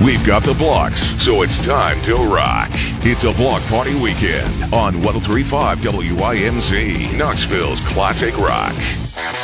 We've got the blocks, so it's time to rock. It's a block party weekend on 103.5 WINZ, Knoxville's classic rock.